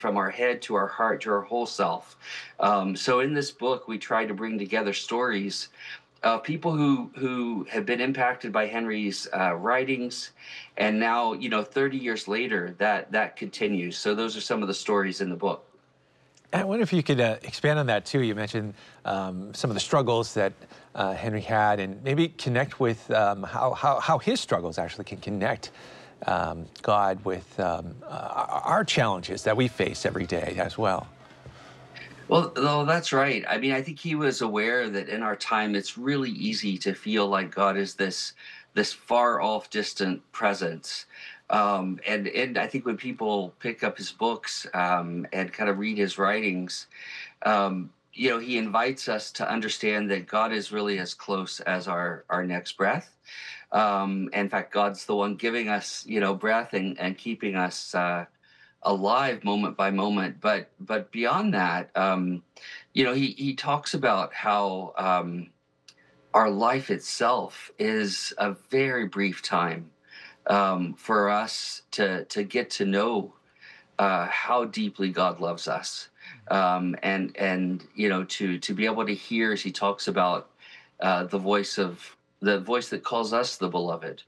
from our head to our heart to our whole self. So in this book, we try to bring together stories of people who have been impacted by Henry's writings, and now 30 years later that continues. So those are some of the stories in the book. I wonder if you could expand on that too. You mentioned some of the struggles that Henry had, and maybe connect with how his struggles actually can connect God with our challenges that we face every day as well. Well, that's right. I mean, I think he was aware that in our time, it's really easy to feel like God is this far off, distant presence. And I think when people pick up his books and kind of read his writings, he invites us to understand that God is really as close as our next breath. In fact, God's the one giving us, breath and keeping us alive moment by moment. But beyond that, he talks about how our life itself is a very brief time for us to get to know how deeply God loves us, and to be able to hear as he talks about the voice that calls us the beloved,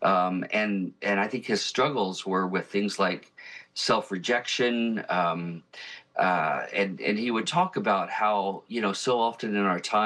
and I think his struggles were with things like self-rejection, and he would talk about how so often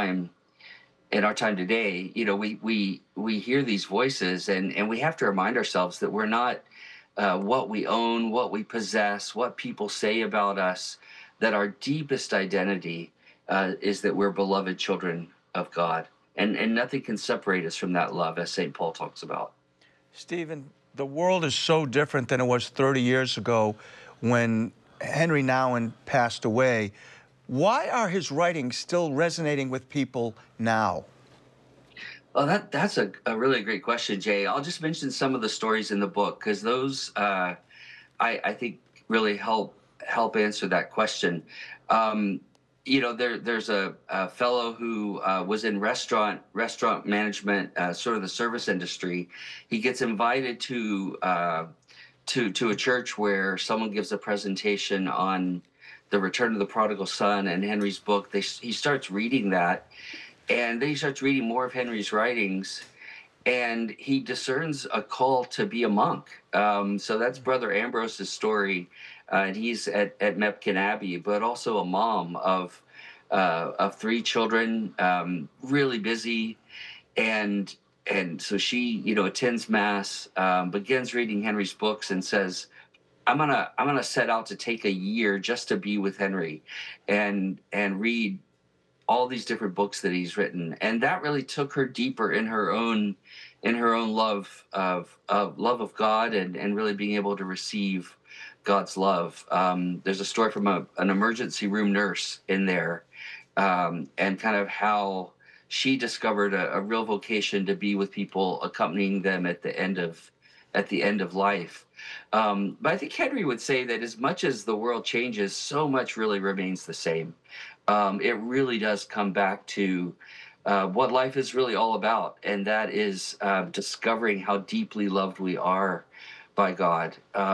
in our time today, we hear these voices, and we have to remind ourselves that we're not what we own, what we possess, what people say about us, that our deepest identity is that we're beloved children of God. And nothing can separate us from that love, as St. Paul talks about. Stephen, the world is so different than it was 30 years ago when Henry Nouwen passed away. Why are his writings still resonating with people now? Well, that's a really great question, Jay. I'll just mention some of the stories in the book because those I think really help answer that question. There's a fellow who was in restaurant management, sort of the service industry. He gets invited to a church where someone gives a presentation on the return of the prodigal son and Henry's book. He starts reading that, and then he starts reading more of Henry's writings, and he discerns a call to be a monk. So that's Brother Ambrose's story, and he's at Mepkin Abbey, but also a mom of 3 children, really busy, and so she attends mass, begins reading Henry's books, and says, I'm gonna set out to take a year just to be with Henry, and read all these different books that he's written, and that really took her deeper in her own love of God, and really being able to receive God's love. There's a story from an emergency room nurse in there, and kind of how she discovered a real vocation to be with people, accompanying them at the end of life. But I think Henry would say that as much as the world changes, so much really remains the same. It really does come back to what life is really all about, and that is discovering how deeply loved we are by God,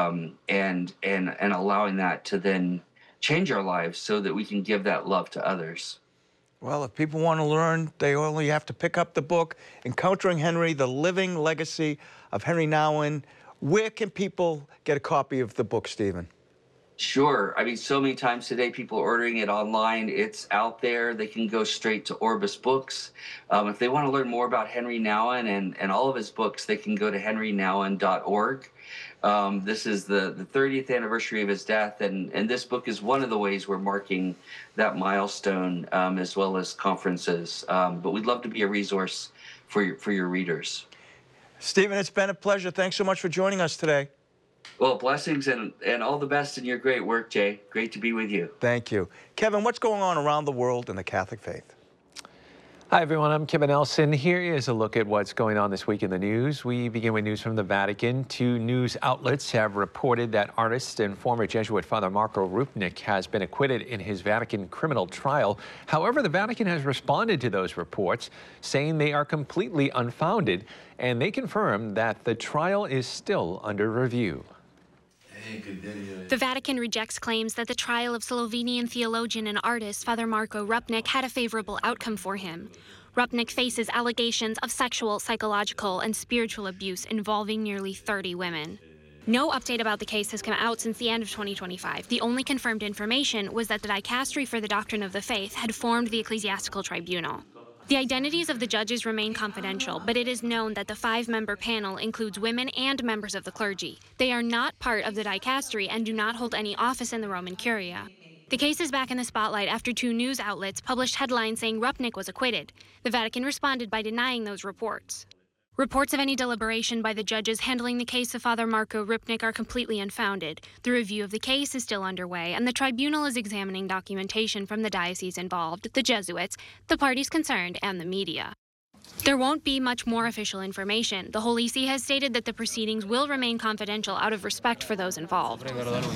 and allowing that to then change our lives so that we can give that love to others. Well, if people want to learn, they only have to pick up the book, Encountering Henry, The Living Legacy of Henry Nouwen. Where can people get a copy of the book, Stephen? Sure. I mean, so many times today, people are ordering it online. It's out there. They can go straight to Orbis Books. If they want to learn more about Henry Nouwen and all of his books, they can go to henrynouwen.org. This is the 30th anniversary of his death, and this book is one of the ways we're marking that milestone, as well as conferences. But we'd love to be a resource for your readers. Stephen, it's been a pleasure. Thanks so much for joining us today. Well, blessings and all the best in your great work, Jay. Great to be with you. Thank you. Kevin, what's going on around the world in the Catholic faith? Hi, everyone. I'm Kevin Nelson. Here is a look at what's going on this week in the news. We begin with news from the Vatican. 2 news outlets have reported that artist and former Jesuit Father Marco Rupnik has been acquitted in his Vatican criminal trial. However, the Vatican has responded to those reports, saying they are completely unfounded, and they confirm that the trial is still under review. The Vatican rejects claims that the trial of Slovenian theologian and artist Father Marko Rupnik had a favorable outcome for him. Rupnik faces allegations of sexual, psychological, and spiritual abuse involving nearly 30 women. No update about the case has come out since the end of 2025. The only confirmed information was that the Dicastery for the Doctrine of the Faith had formed the Ecclesiastical Tribunal. The identities of the judges remain confidential, but it is known that the 5-member panel includes women and members of the clergy. They are not part of the Dicastery and do not hold any office in the Roman Curia. The case is back in the spotlight after 2 news outlets published headlines saying Rupnik was acquitted. The Vatican responded by denying those reports. Reports of any deliberation by the judges handling the case of Father Marko Rupnik are completely unfounded. The review of the case is still underway, and the tribunal is examining documentation from the diocese involved, the Jesuits, the parties concerned, and the media. There won't be much more official information. The Holy See has stated that the proceedings will remain confidential out of respect for those involved.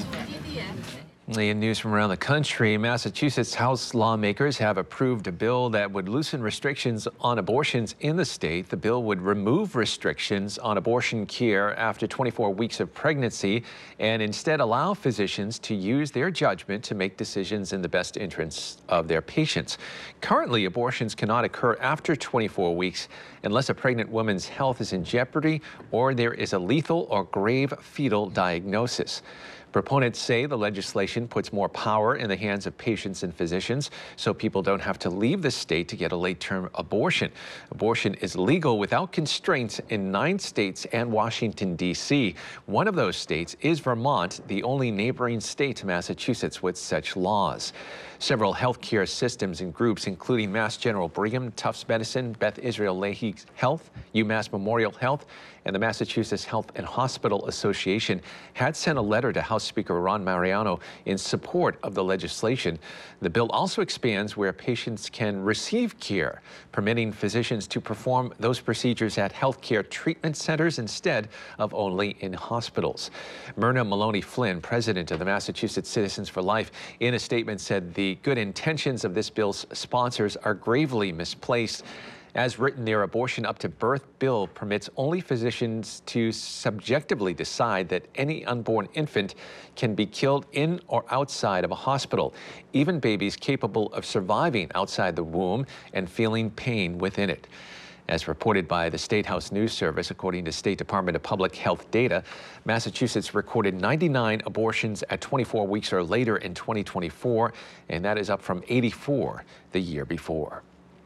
In news from around the country, Massachusetts House lawmakers have approved a bill that would loosen restrictions on abortions in the state. The bill would remove restrictions on abortion care after 24 weeks of pregnancy and instead allow physicians to use their judgment to make decisions in the best interests of their patients. Currently, abortions cannot occur after 24 weeks unless a pregnant woman's health is in jeopardy or there is a lethal or grave fetal diagnosis. Proponents say the legislation puts more power in the hands of patients and physicians so people don't have to leave the state to get a late-term abortion. Abortion is legal without constraints in 9 states and Washington, D.C. One of those states is Vermont, the only neighboring state to Massachusetts with such laws. Several healthcare systems and groups, including Mass General Brigham, Tufts Medicine, Beth Israel Lahey Health, UMass Memorial Health, and the Massachusetts Health and Hospital Association, had sent a letter to House Speaker Ron Mariano in support of the legislation. The bill also expands where patients can receive care, permitting physicians to perform those procedures at healthcare treatment centers instead of only in hospitals. Myrna Maloney Flynn, president of the Massachusetts Citizens for Life, in a statement said the good intentions of this bill's sponsors are gravely misplaced. As written, their abortion up to birth bill permits only physicians to subjectively decide that any unborn infant can be killed in or outside of a hospital, even babies capable of surviving outside the womb and feeling pain within it. As reported by the State House News Service, according to State Department of Public Health data, Massachusetts recorded 99 abortions at 24 weeks or later in 2024, and that is up from 84 the year before.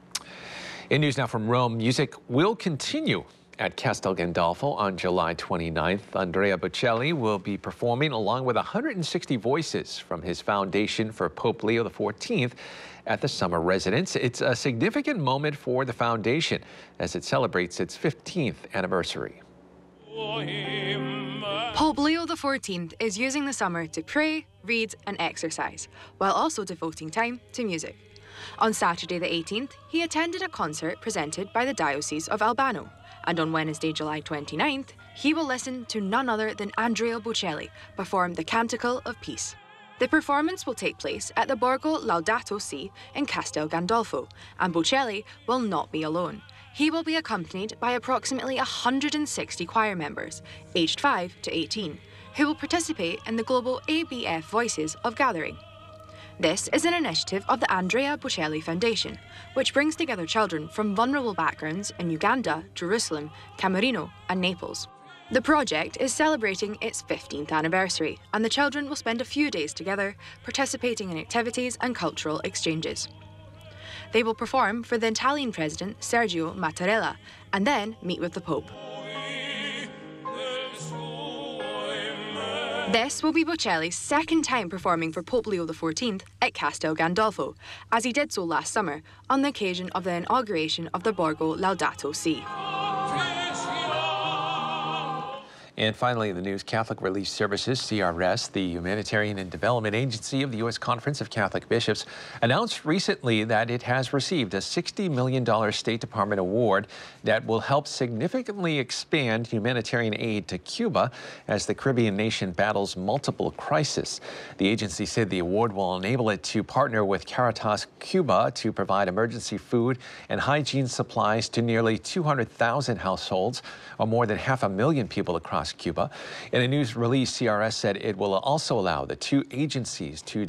In news now from Rome, music will continue at Castel Gandolfo on July 29th. Andrea Bocelli will be performing along with 160 voices from his foundation for Pope Leo XIV at the summer residence. It's a significant moment for the foundation as it celebrates its 15th anniversary. Pope Leo XIV is using the summer to pray, read and exercise, while also devoting time to music. On Saturday the 18th, he attended a concert presented by the Diocese of Albano, and on Wednesday, July 29th, he will listen to none other than Andrea Bocelli perform the Canticle of Peace. The performance will take place at the Borgo Laudato Si in Castel Gandolfo, and Bocelli will not be alone. He will be accompanied by approximately 160 choir members, aged 5 to 18, who will participate in the global ABF Voices of Gathering. This is an initiative of the Andrea Bocelli Foundation, which brings together children from vulnerable backgrounds in Uganda, Jerusalem, Camerino, and Naples. The project is celebrating its 15th anniversary, and the children will spend a few days together, participating in activities and cultural exchanges. They will perform for the Italian President Sergio Mattarella, and then meet with the Pope. This will be Bocelli's second time performing for Pope Leo XIV at Castel Gandolfo, as he did so last summer on the occasion of the inauguration of the Borgo Laudato Si. And finally, the news, Catholic Relief Services, CRS, the humanitarian and development agency of the U.S. Conference of Catholic Bishops, announced recently that it has received a $60 million State Department award that will help significantly expand humanitarian aid to Cuba as the Caribbean nation battles multiple crises. The agency said the award will enable it to partner with Caritas Cuba to provide emergency food and hygiene supplies to nearly 200,000 households, or more than 500,000 people across Cuba. In a news release, CRS said it will also allow the two agencies to